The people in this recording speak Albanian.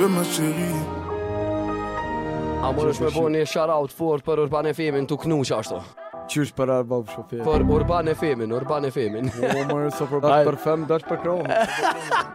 vrai ma chérie. Amore shme bo një shout fort për Urban FM-in tu knuq ashtu. Qysh për arbab shofer. Për Urban FM-in. O, mërë, so për fem dash për krovë.